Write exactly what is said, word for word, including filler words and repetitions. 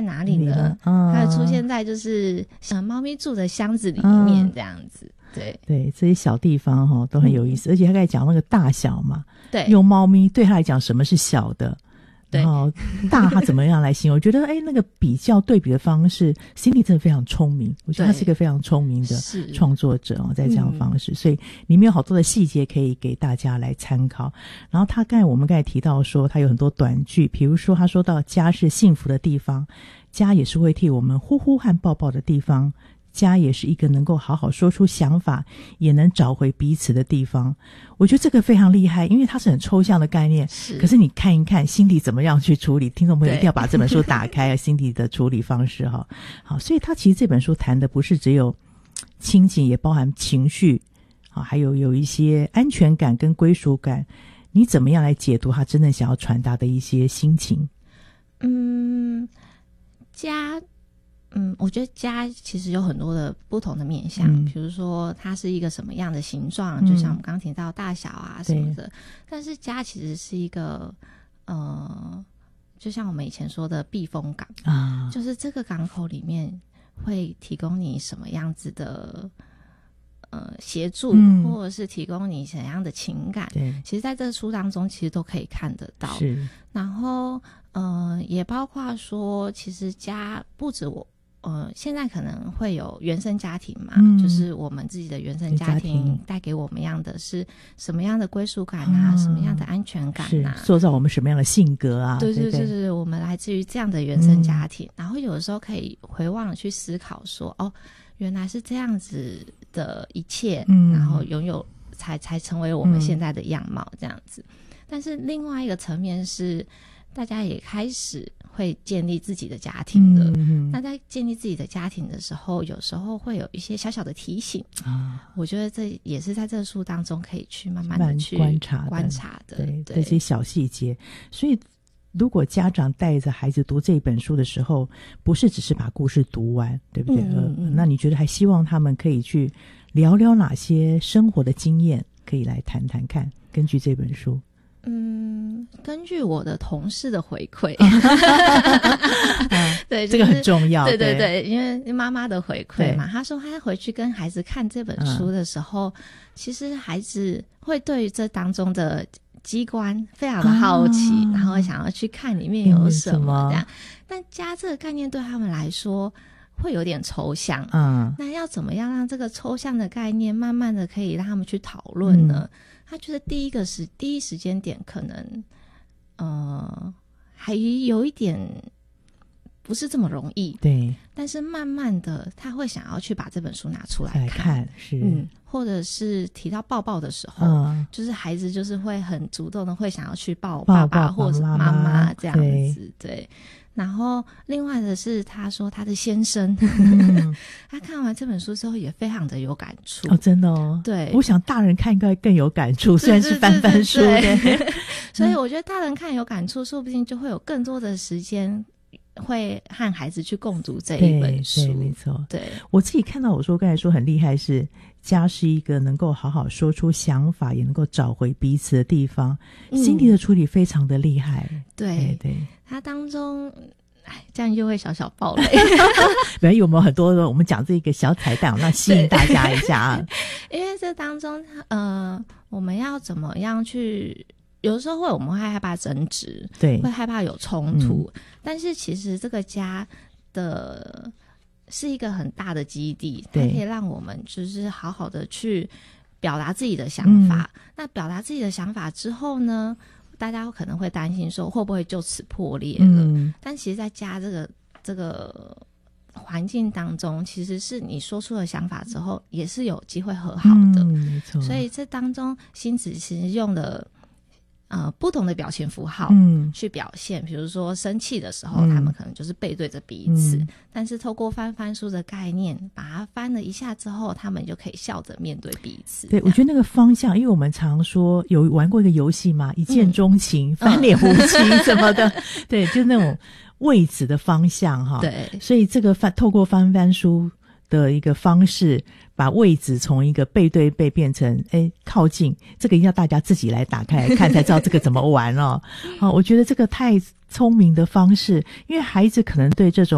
哪里呢？ 嗯、 它会出现在就是呃猫咪住的箱子里面、嗯、这样子。对对，这些小地方哈、哦、都很有意思、嗯、而且他刚才讲那个大小嘛， 对， 用猫咪对他来讲什么是小的， 对， 然后大他怎么样来形容？我觉得哎，那个比较对比的方式 ，Cindy 真的非常聪明。我觉得他是一个非常聪明的创作者哦，在这样的方式，嗯、所以里面有好多的细节可以给大家来参考。然后他刚才我们刚才提到说，他有很多短句，比如说他说到家是幸福的地方，家也是会替我们呼呼和抱抱的地方。家也是一个能够好好说出想法也能找回彼此的地方。我觉得这个非常厉害，因为它是很抽象的概念， 是可是你看一看心底怎么样去处理，听众朋友一定要把这本书打开心底的处理方式哈。好，所以他其实这本书谈的不是只有亲情，也包含情绪，好，还有有一些安全感跟归属感，你怎么样来解读他真正想要传达的一些心情？ 嗯，家嗯，我觉得家其实有很多的不同的面向，嗯、比如说它是一个什么样的形状，嗯、就像我们刚刚提到大小啊什么的。但是家其实是一个呃，就像我们以前说的避风港啊，就是这个港口里面会提供你什么样子的呃协助，嗯、或者是提供你怎样的情感。对，其实在这个书当中其实都可以看得到。是，然后呃，也包括说，其实家不止我。呃，现在可能会有原生家庭嘛，嗯、就是我们自己的原生家庭带给我们样的是什么样的归属感啊，嗯、什么样的安全感啊， 塑造我们什么样的性格啊？ 对对对 对, 对，我们来自于这样的原生家庭，嗯、然后有的时候可以回望去思考说，哦，原来是这样子的一切，嗯、然后拥有才才成为我们现在的样貌这样子。嗯、但是另外一个层面是，大家也开始会建立自己的家庭的，嗯、那在建立自己的家庭的时候，有时候会有一些小小的提醒啊。我觉得这也是在这个书当中可以去慢慢的去观察的观察的， 对这些小细节。所以，如果家长带着孩子读这本书的时候，不是只是把故事读完，对不对？嗯嗯、那你觉得还希望他们可以去聊聊哪些生活的经验，可以来谈谈看？根据这本书。 嗯，根据我的同事的回馈，对、就是， 这个很重要。 对对对，因为妈妈的回馈嘛，她说她回去跟孩子看这本书的时候，嗯、其实孩子会对于这当中的机关非常的好奇，啊、然后想要去看里面有什么这样。但家这个概念对他们来说会有点抽象，嗯，那要怎么样让这个抽象的概念慢慢的可以让他们去讨论呢？嗯、他觉得第一个时第一时间点可能呃还有一点不是这么容易，对，但是慢慢的他会想要去把这本书拿出来看，来看是嗯，或者是提到抱抱的时候，嗯、就是孩子就是会很主动的会想要去抱爸爸或者妈妈这样子，对。对，然后另外的是他说他的先生，嗯、他看完这本书之后也非常的有感触哦，真的哦，对，我想大人看应该更有感触，虽然是翻翻书，对对对对所以我觉得大人看有感触，说不定就会有更多的时间会和孩子去共读这一本书。 对, 对没错，对，我自己看到我说刚才说很厉害是家是一个能够好好说出想法也能够找回彼此的地方，嗯、Cindy 的处理非常的厉害，对对，它当中哎，这样又会小小爆雷没有，我们很多的我们讲这个小彩蛋，那吸引大家一下啊因为这当中呃我们要怎么样去，有的时候会我们会害怕争执，对，会害怕有冲突，嗯、但是其实这个家的是一个很大的基地，它可以让我们就是好好的去表达自己的想法，嗯、那表达自己的想法之后呢，大家可能会担心说会不会就此破裂了，嗯、但其实在家这个这个环境当中，其实是你说出了想法之后也是有机会和好的，嗯、没错，所以这当中欣子其实用了呃，不同的表情符号去表现，嗯、比如说生气的时候，嗯、他们可能就是背对着彼此，嗯、但是透过翻翻书的概念，把它翻了一下之后，他们就可以笑着面对彼此。对，我觉得那个方向，因为我们常说有玩过一个游戏嘛，一见钟情、嗯、翻脸无情什么的，嗯、对，就那种位置的方向哈。对，所以这个翻透过翻翻书的一个方式，把位置从一个背对背变成诶靠近，这个一定要大家自己来打开来看才知道这个怎么玩哦。好，我觉得这个太聪明的方式，因为孩子可能对这种